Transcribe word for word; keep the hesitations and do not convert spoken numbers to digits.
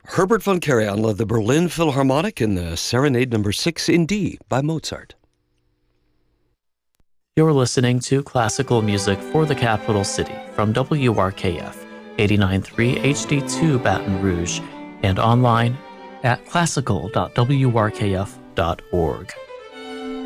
Herbert von Karajan led the Berlin Philharmonic in the Serenade Number six in D by Mozart. You're listening to classical music for the capital city from W R K F eighty-nine point three H D two Baton Rouge and online at classical dot w r k f dot org.